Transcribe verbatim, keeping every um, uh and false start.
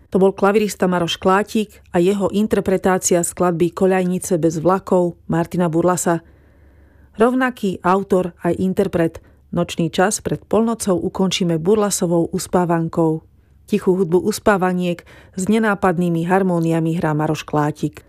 To bol klavirista Maroš Klátik a jeho interpretácia skladby Koľajnice bez vlakov Martina Burlasa. Rovnaký autor aj interpret. Nočný čas pred polnocou ukončíme Burlasovou uspávankou. Tichú hudbu uspávaniek s nenápadnými harmóniami hrá Maroš Klátik.